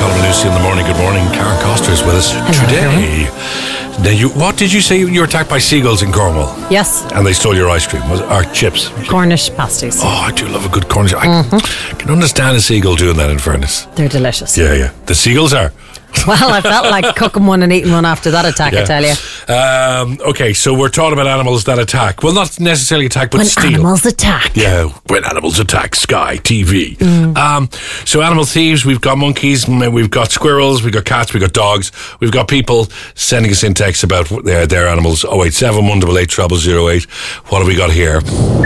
Colin and Lucy in the morning. Good morning. Karen Coster is with us today. Now, what did you say? You were attacked by seagulls in Cornwall? Yes. And they stole your ice cream, or chips? Cornish pasties. Oh, I do love a good Cornish. I can understand a seagull doing that, in fairness. They're delicious. Yeah. The seagulls are. Well, I felt like cooking one and eating one after that attack, I tell you. Okay, so we're talking about animals that attack. Well, not necessarily attack, but when steal. When animals attack. Yeah, when animals attack. Sky TV. So animal thieves, we've got monkeys, we've got squirrels, we've got cats, we've got dogs. We've got people sending us in texts about their animals. 087 188 0008. What have we got here?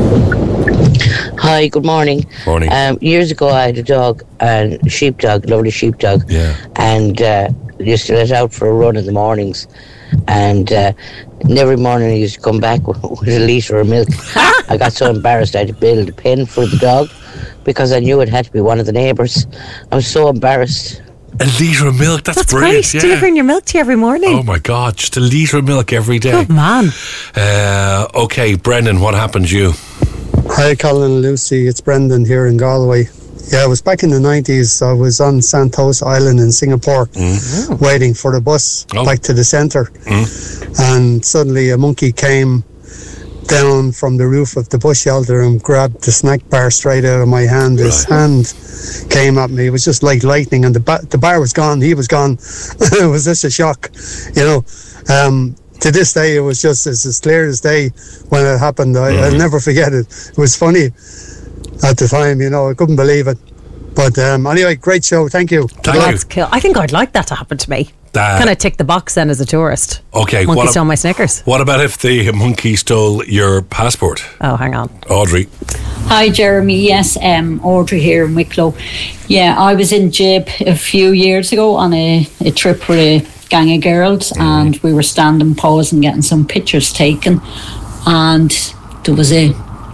Hi, good morning. Morning. Years ago, I had a dog, a sheepdog, lovely sheepdog. Yeah. And used to let out for a run in the mornings. And every morning he used to come back with a litre of milk. I got so embarrassed I had to build a pen for the dog because I knew it had to be one of the neighbours. I was so embarrassed. A litre of milk, that's brilliant. Great. Delivering your milk to you every morning. Oh my God, just a litre of milk every day. Good man. Okay, Brendan, what happened to you? Hi, Colin and Lucy. It's Brendan here in Galway. Yeah, it was back in the 90s. I was on Santos Island in Singapore waiting for the bus back to the centre. And suddenly a monkey came down from the roof of the bus shelter and grabbed the snack bar straight out of my hand. His hand came at me. It was just like lightning, and the bar was gone. He was gone. It was just a shock, you know. To this day, it was just as clear as day when it happened. I'll never forget it. It was funny at the time, you know. I couldn't believe it. But anyway, great show. Thank you. That's cool. I think I'd like that to happen to me. Kind of tick the box then as a tourist. Okay. Monkey stole my Snickers. What about if the monkey stole your passport? Oh, hang on. Audrey. Hi, Jeremy. Yes, Audrey here in Wicklow. Yeah, I was in Jib a few years ago on a trip with a gang of girls, and we were standing posing, getting some pictures taken, and there was a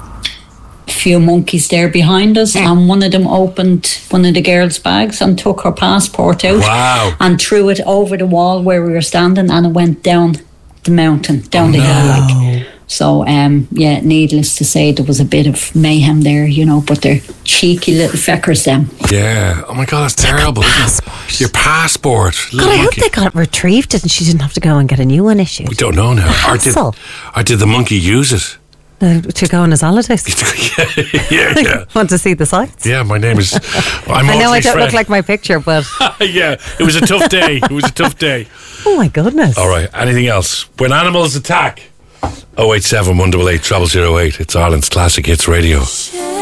few monkeys there behind us, and one of them opened one of the girls' bags and took her passport out and threw it over the wall where we were standing, and it went down the mountain, down the hill. So, needless to say, there was a bit of mayhem there, you know, but they're cheeky little feckers, them. Yeah. Oh my God, that's terrible. Your passport. God, I hope they got it retrieved and she didn't have to go and get a new one issued. We don't know now. Or did the monkey use it? To go on his holidays. yeah. Want to see the sights? Yeah, my name is... I know I don't look like my picture, but... Yeah, it was a tough day. Oh my goodness. All right, anything else? When animals attack... 087 188 0008. It's Ireland's Classic Hits Radio.